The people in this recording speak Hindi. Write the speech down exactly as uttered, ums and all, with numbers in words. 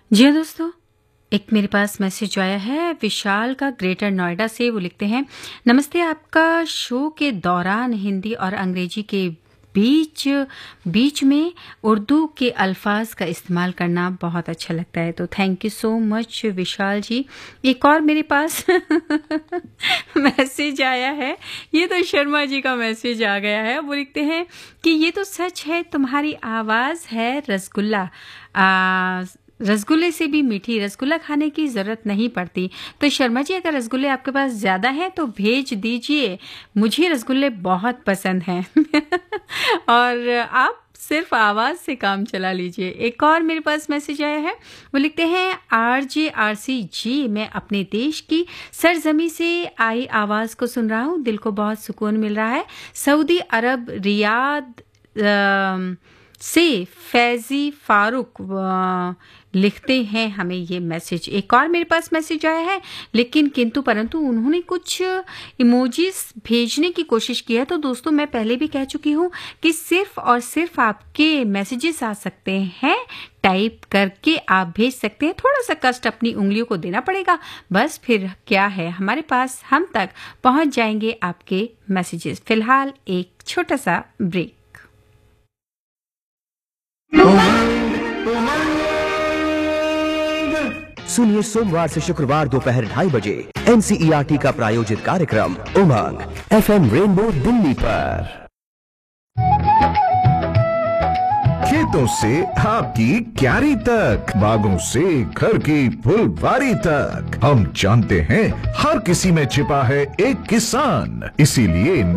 जी हाँ दोस्तों, एक मेरे पास मैसेज आया है विशाल का ग्रेटर नोएडा से। वो लिखते हैं, नमस्ते, आपका शो के दौरान हिंदी और अंग्रेजी के बीच बीच में उर्दू के अल्फाज का इस्तेमाल करना बहुत अच्छा लगता है। तो थैंक यू सो मच विशाल जी। एक और मेरे पास मैसेज आया है, ये तो शर्मा जी का मैसेज आ गया है। वो लिखते हैं कि ये तो सच है, तुम्हारी आवाज़ है रसगुल्ला, आ, रसगुल्ले से भी मीठी, रसगुल्ला खाने की ज़रूरत नहीं पड़ती। तो शर्मा जी, अगर रसगुल्ले आपके पास ज़्यादा हैं तो भेज दीजिए, मुझे रसगुल्ले बहुत पसंद हैं। और आप सिर्फ आवाज़ से काम चला लीजिए। एक और मेरे पास मैसेज आया है, वो लिखते हैं, आर जे आर सी जी, मैं अपने देश की सरजमी से आई आवाज़ को सुन रहा हूँ, दिल को बहुत सुकून मिल रहा है। सऊदी अरब रियाद आ, से फैज़ी फारूक लिखते हैं हमें ये मैसेज। एक और मेरे पास मैसेज आया है, लेकिन किंतु परंतु उन्होंने कुछ इमोजीज भेजने की कोशिश की है। तो दोस्तों, मैं पहले भी कह चुकी हूँ कि सिर्फ और सिर्फ आपके मैसेजेस आ सकते हैं, टाइप करके आप भेज सकते हैं। थोड़ा सा कष्ट अपनी उंगलियों को देना पड़ेगा, बस फिर क्या है, हमारे पास हम तक पहुँच जाएंगे आपके मैसेजेस। फिलहाल एक छोटा सा ब्रेक। सुनिए सोमवार से शुक्रवार दोपहर ढाई बजे एनसीईआरटी का प्रायोजित कार्यक्रम उमंग एफएम रेनबो दिल्ली पर। खेतों से आपकी क्यारी तक, बागों से घर की फुलवारी तक, हम जानते हैं हर किसी में छिपा है एक किसान। इसीलिए